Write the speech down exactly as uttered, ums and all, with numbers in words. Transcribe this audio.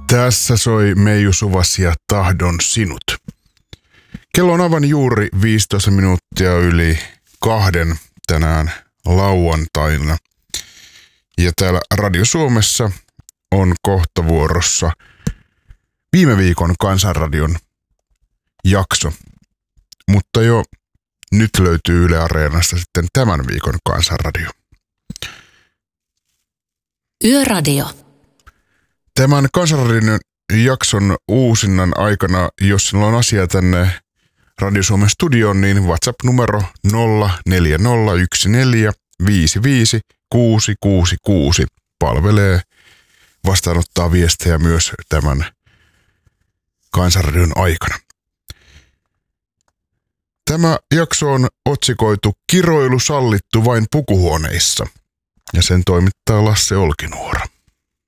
Tässä soi Meiju Suvas ja Tahdon sinut. Kello on aivan juuri viisitoista minuuttia yli kahden tänään lauantaina. Ja täällä Radio Suomessa on kohta vuorossa viime viikon Kansanradion jakso. Mutta jo nyt löytyy Yle Areenasta sitten tämän viikon Kansanradio. Yöradio. Tämän Kansanradion jakson uusinnan aikana, jos sinulla on asia tänne Radio Suomen studioon, niin WhatsApp-numero nolla neljä nolla yksi neljä viisi viisi kuusi kuusi kuusi palvelee vastaanottaa viestejä myös tämän Kansanradion aikana. Tämä jakso on otsikoitu Kiroilu sallittu vain pukuhuoneissa ja sen toimittaa Lasse Olkinuora.